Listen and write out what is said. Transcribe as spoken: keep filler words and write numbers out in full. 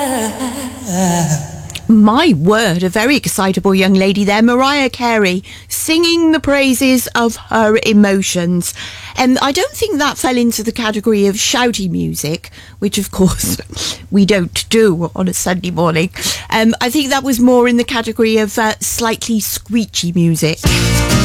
My word, a very excitable young lady there, Mariah Carey, singing the praises of her emotions. And I don't think that fell into the category of shouty music, which of course we don't do on a Sunday morning. Um, I think that was more in the category of uh, slightly screechy music.